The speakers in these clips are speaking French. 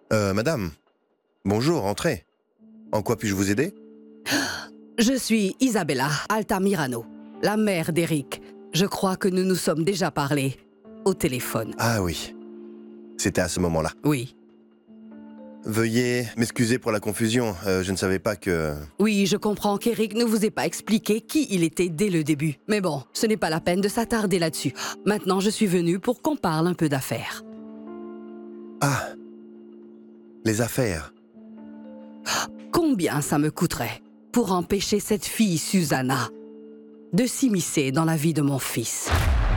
Madame, bonjour, entrez. En quoi puis-je vous aider? Je suis Isabella Altamirano, la mère d'Eric. Je crois que nous nous sommes déjà parlé au téléphone. Ah oui, c'était à ce moment-là. Oui. Veuillez m'excuser pour la confusion, je ne savais pas que... Oui, je comprends qu'Eric ne vous ait pas expliqué qui il était dès le début. Mais bon, ce n'est pas la peine de s'attarder là-dessus. Maintenant, je suis venue pour qu'on parle un peu d'affaires. Ah, les affaires. Combien ça me coûterait pour empêcher cette fille, Susanna, de s'immiscer dans la vie de mon fils?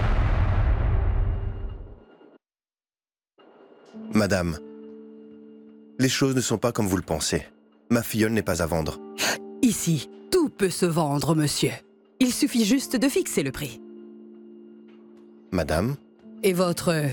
Madame, les choses ne sont pas comme vous le pensez. Ma filleule n'est pas à vendre. Ici, tout peut se vendre, monsieur. Il suffit juste de fixer le prix. Madame? Et votre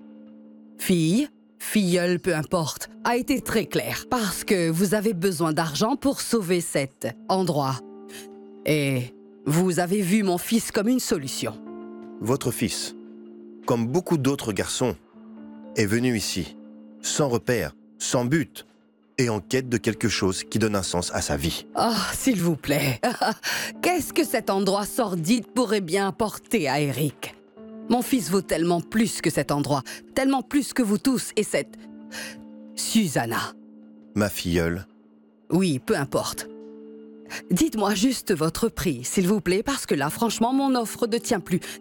filleule, peu importe, a été très clair parce que vous avez besoin d'argent pour sauver cet endroit. Et vous avez vu mon fils comme une solution. Votre fils, comme beaucoup d'autres garçons, est venu ici, sans repère, sans but, et en quête de quelque chose qui donne un sens à sa vie. Oh, s'il vous plaît. Qu'est-ce que cet endroit sordide pourrait bien apporter à Eric? Mon fils vaut tellement plus que cet endroit, tellement plus que vous tous et cette... Susanna. Ma filleule. Oui, peu importe. Dites-moi juste votre prix, s'il vous plaît, parce que là, franchement, mon offre ne tient plus.